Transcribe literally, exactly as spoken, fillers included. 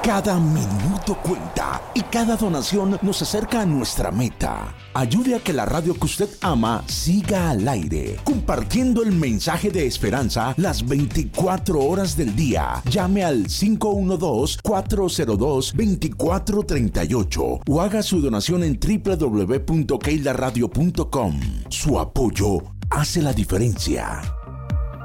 Cada minuto cuenta y cada donación nos acerca a nuestra meta. Ayude a que la radio que usted ama siga al aire, compartiendo el mensaje de esperanza las veinticuatro horas del día. Llame al cinco uno dos, cuatro cero dos, dos cuatro tres ocho o haga su donación en doble u doble u doble u punto keila radio punto com. Su apoyo hace la diferencia.